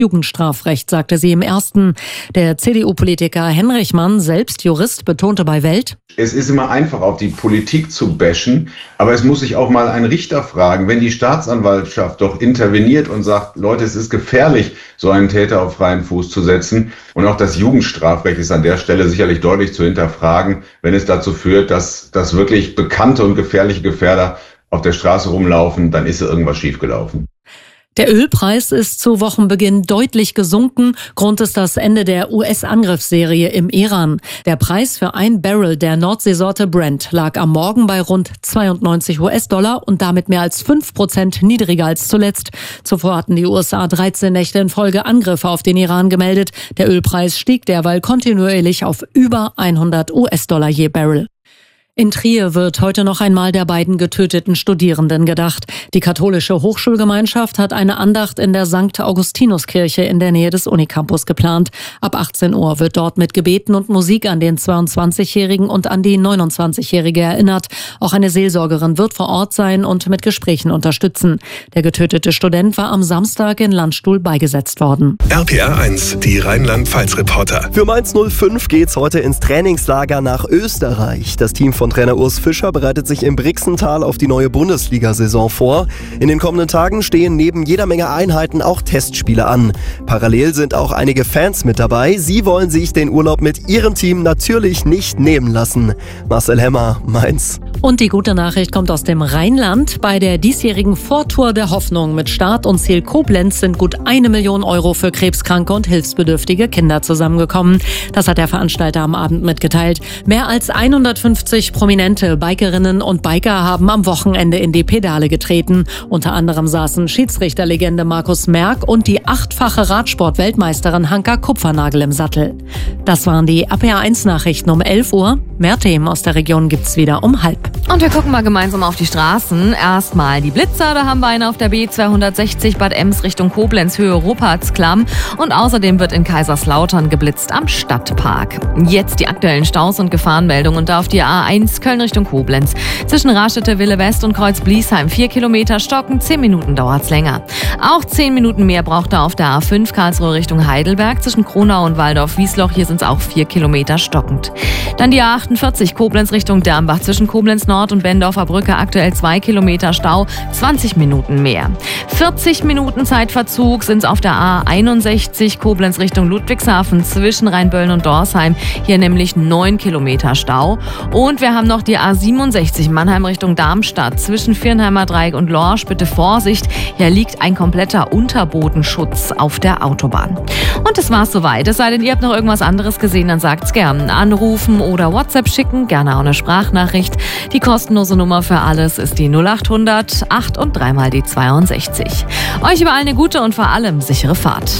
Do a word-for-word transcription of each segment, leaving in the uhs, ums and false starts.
Jugendstrafrecht, sagte sie im Ersten. Der C D U-Politiker Henrichmann, selbst Jurist, betonte bei Welt: Es ist immer einfach, auf die Politik zu bashen, aber es muss sich auch mal ein Richter fragen, wenn die Staatsanwaltschaft doch interveniert und sagt, Leute, es ist gefährlich, so einen Täter auf freien Fuß zu setzen. Und auch das Jugendstrafrecht ist an der Stelle sicherlich deutlich zu hinterfragen, wenn es dazu führt, dass, dass wirklich bekannte und gefährliche Gefährder auf der Straße rumlaufen, dann ist irgendwas schiefgelaufen. Der Ölpreis ist zu Wochenbeginn deutlich gesunken. Grund ist das Ende der U S-Angriffsserie im Iran. Der Preis für ein Barrel der Nordseesorte Brent lag am Morgen bei rund zweiundneunzig US-Dollar und damit mehr als fünf Prozent niedriger als zuletzt. Zuvor hatten die U S A dreizehn Nächte in Folge Angriffe auf den Iran gemeldet. Der Ölpreis stieg derweil kontinuierlich auf über hundert US-Dollar je Barrel. In Trier wird heute noch einmal der beiden getöteten Studierenden gedacht. Die katholische Hochschulgemeinschaft hat eine Andacht in der Sankt Augustinuskirche in der Nähe des Unicampus geplant. Ab achtzehn Uhr wird dort mit Gebeten und Musik an den zweiundzwanzigjährigen und an die neunundzwanzigjährige erinnert. Auch eine Seelsorgerin wird vor Ort sein und mit Gesprächen unterstützen. Der getötete Student war am Samstag in Landstuhl beigesetzt worden. R P R eins, die Rheinland-Pfalz-Reporter. Für Mainz null fünf geht's heute ins Trainingslager nach Österreich. Das Team von Trainer Urs Fischer bereitet sich im Brixental auf die neue Bundesliga-Saison vor. In den kommenden Tagen stehen neben jeder Menge Einheiten auch Testspiele an. Parallel sind auch einige Fans mit dabei. Sie wollen sich den Urlaub mit ihrem Team natürlich nicht nehmen lassen. Marcel Hemmer, Mainz. Und die gute Nachricht kommt aus dem Rheinland. Bei der diesjährigen Vortour der Hoffnung mit Start und Ziel Koblenz sind gut eine Million Euro für krebskranke und hilfsbedürftige Kinder zusammengekommen. Das hat der Veranstalter am Abend mitgeteilt. Mehr als hundertfünfzig prominente Bikerinnen und Biker haben am Wochenende in die Pedale getreten. Unter anderem saßen Schiedsrichterlegende Markus Merck und die achtfache Radsport-Weltmeisterin Hanka Kupfernagel im Sattel. Das waren die R P R eins Nachrichten um elf Uhr. Mehr Themen aus der Region gibt's wieder um halb. Und wir gucken mal gemeinsam auf die Straßen. Erstmal die Blitzer, da haben wir eine auf der B zweihundertsechzig Bad Ems Richtung Koblenz, Höhe Rupertsklamm. Und außerdem wird in Kaiserslautern geblitzt am Stadtpark. Jetzt die aktuellen Staus und Gefahrenmeldungen und da auf die A eins Köln Richtung Koblenz. Zwischen Raschete, Wille West und Kreuz Bliesheim vier Kilometer stocken, zehn Minuten dauert's länger. Auch zehn Minuten mehr braucht er auf der A fünf Karlsruhe Richtung Heidelberg. Zwischen Kronau und Waldorf-Wiesloch, hier sind es auch vier Kilometer stockend. Dann die A achtundvierzig Koblenz Richtung Dermbach. Zwischen Koblenz Nord und Bendorfer Brücke aktuell zwei Kilometer Stau, zwanzig Minuten mehr. vierzig Minuten Zeitverzug sind es auf der A einundsechzig Koblenz Richtung Ludwigshafen zwischen Rheinböllen und Dorsheim. Hier nämlich neun Kilometer Stau. Und wir haben noch die A siebenundsechzig Mannheim Richtung Darmstadt zwischen Viernheimer Dreieck und Lorsch. Bitte Vorsicht, hier liegt ein kompletter Unterbodenschutz auf der Autobahn. Und das war's soweit. Es sei denn, ihr habt noch irgendwas anderes gesehen, dann sagt's gern. Anrufen oder WhatsApp schicken, gerne auch eine Sprachnachricht. Die kostenlose Nummer für alles ist die null achthundert acht und dreimal die zweiundsechzig. Euch überall eine gute und vor allem sichere Fahrt.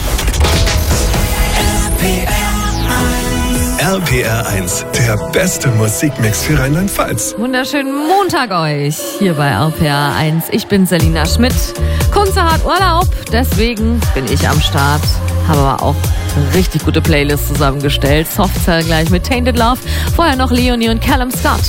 R P R eins, der beste Musikmix für Rheinland-Pfalz. Wunderschönen Montag euch hier bei R P R eins. Ich bin Selina Schmidt. Kunze hat Urlaub, deswegen bin ich am Start. Habe aber auch eine richtig gute Playlist zusammengestellt. Softcell gleich mit Tainted Love. Vorher noch Leonie und Callum Scott.